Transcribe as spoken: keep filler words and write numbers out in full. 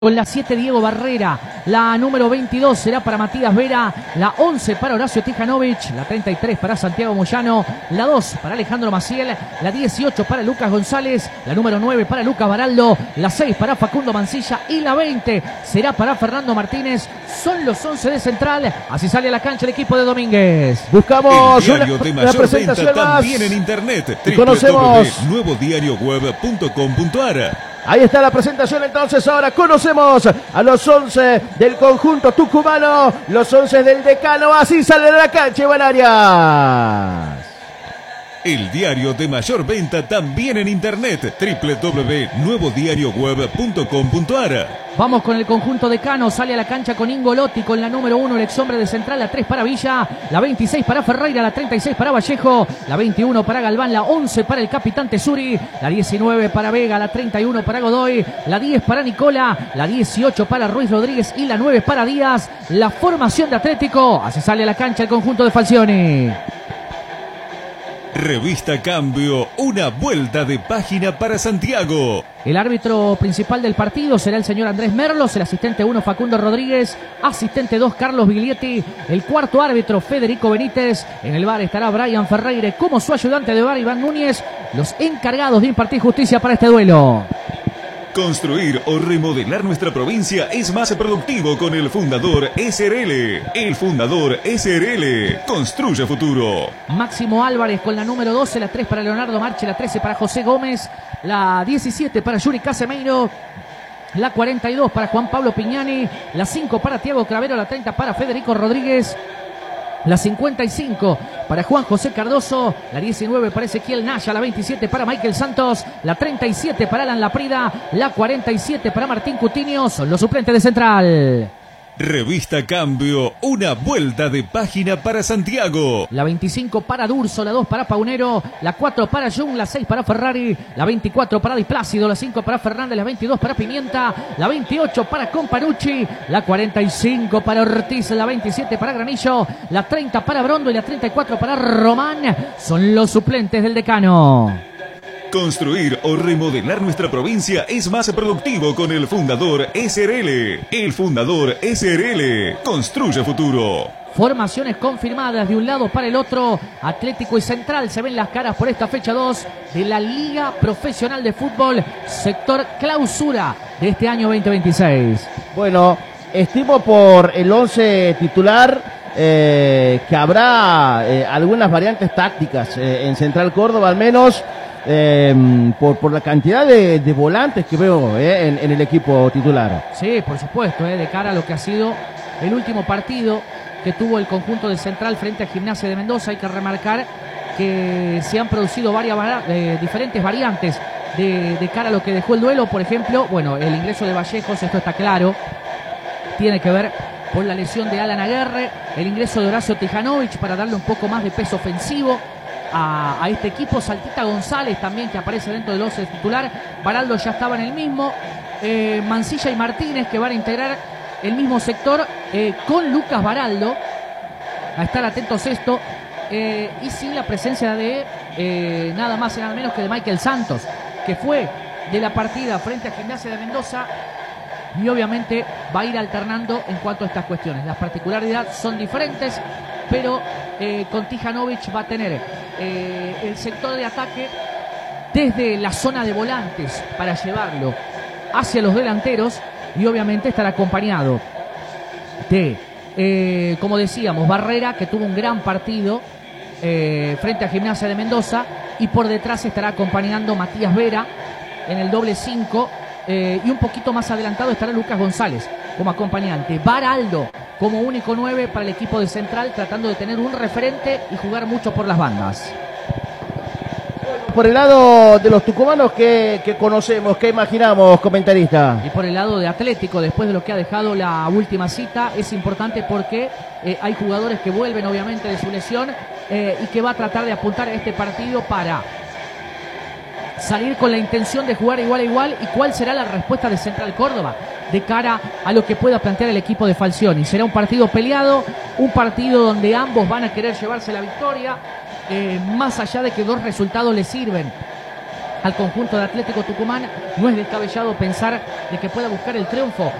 Con la siete Diego Barrera, la número veintidós será para Matías Vera, la once para Horacio Tijanovic, la treinta y tres para Santiago Moyano, la dos para Alejandro Maciel, la dieciocho para Lucas González, la número nueve para Lucas Baraldo, la seis para Facundo Mancilla y la veinte será para Fernando Martínez. Son los once de Central, así sale a la cancha el equipo de Domínguez. Buscamos el diario una, de mayor una presentación venta más. también en internet, Y conocemos doble u doble u doble u punto nuevo diario web punto com punto a r. Ahí está la presentación, entonces ahora conocemos a los once del conjunto tucumano, los once del decano, así sale de la cancha Iván Arias. El diario de mayor venta también en internet, doble u doble u doble u punto nuevo diario web punto com punto a r. Vamos con el conjunto decano, sale a la cancha con Ingolotti, con la número uno, el ex hombre de Central, la tres para Villa, la veintiséis para Ferreira, la treinta y seis para Vallejo, la veintiuno para Galván, la once para el capitán Tesuri, la diecinueve para Vega, la treinta y uno para Godoy, la diez para Nicola, la dieciocho para Ruiz Rodríguez y la nueve para Díaz. La formación de Atlético, así sale a la cancha el conjunto de Falcioni. Revista Cambio, una vuelta de página para Santiago. El árbitro principal del partido será el señor Andrés Merlos, el asistente uno Facundo Rodríguez, asistente dos Carlos Biglietti, el cuarto árbitro Federico Benítez, en el V A R estará Brian Ferreire como su ayudante de V A R Iván Núñez, los encargados de impartir justicia para este duelo. Construir o remodelar nuestra provincia es más productivo con el Fundador S R L. El Fundador S R L construye futuro. Máximo Álvarez con la número doce, la tres para Leonardo Marche, la trece para José Gómez, la diecisiete para Yuri Casemeiro, la cuarenta y dos para Juan Pablo Piñani, la cinco para Tiago Cravero, la treinta para Federico Rodríguez, la cincuenta y cinco para Juan José Cardoso, la diecinueve para Ezequiel Naya, la veintisiete para Michael Santos, la treinta y siete para Alan Laprida, la cuarenta y siete para Martín Cutiño, son los suplentes de Central. Revista Cambio, una vuelta de página para Santiago. La veinticinco para Durso, la dos para Paunero, la cuatro para Jung, la seis para Ferrari, la veinticuatro para Di Plácido, la cinco para Fernández, la veintidós para Pimienta, la veintiocho para Companucci, la cuarenta y cinco para Ortiz, la veintisiete para Granillo, la treinta para Brondo y la treinta y cuatro para Román. Son los suplentes del decano. Construir o remodelar nuestra provincia es más productivo con el Fundador S R L. El Fundador S R L construye futuro. Formaciones confirmadas de un lado para el otro. Atlético y Central se ven las caras por esta fecha dos de la Liga Profesional de Fútbol, sector clausura de este año veinte veintiséis. Bueno, estimo por el once titular eh, que habrá eh, algunas variantes tácticas eh, en Central Córdoba, al menos eh, por, por la cantidad de, de volantes que veo eh, en, en el equipo titular. Sí, por supuesto, eh, de cara a lo que ha sido el último partido que tuvo el conjunto de Central frente a Gimnasia de Mendoza. Hay que remarcar que se han producido varias eh, diferentes variantes de, de cara a lo que dejó el duelo. Por ejemplo, bueno, el ingreso de Vallejos, esto está claro, tiene que ver con la lesión de Alan Aguerre, el ingreso de Horacio Tijanovic para darle un poco más de peso ofensivo a, a este equipo. Saltita González también, que aparece dentro del once titular. Baraldo ya estaba en el mismo. Eh, Mancilla y Martínez, que van a integrar el mismo sector eh, con Lucas Baraldo, a estar atentos esto, eh, y sin la presencia de eh, nada más y nada menos que de Michael Santos, que fue de la partida frente a Gimnasia de Mendoza, y obviamente va a ir alternando en cuanto a estas cuestiones. Las particularidades son diferentes, pero eh, con Tijanovic va a tener eh, el sector de ataque desde la zona de volantes para llevarlo hacia los delanteros, y obviamente estará acompañado de, eh, como decíamos, Barrera, que tuvo un gran partido eh, frente a Gimnasia de Mendoza, y por detrás estará acompañando Matías Vera en el doble cinco, eh, y un poquito más adelantado estará Lucas González como acompañante. Baraldo como único nueve para el equipo de Central, tratando de tener un referente y jugar mucho por las bandas. Por el lado de los tucumanos, ¿qué, qué conocemos, qué imaginamos, comentarista? Y por el lado de Atlético, después de lo que ha dejado la última cita, es importante porque eh, hay jugadores que vuelven obviamente de su lesión eh, y que va a tratar de apuntar a este partido para salir con la intención de jugar igual a igual. ¿Y cuál será la respuesta de Central Córdoba de cara a lo que pueda plantear el equipo de Falcioni? Será un partido peleado, un partido donde ambos van a querer llevarse la victoria, eh, más allá de que dos resultados les sirven al conjunto de Atlético Tucumán. No es descabellado pensar de que pueda buscar el triunfo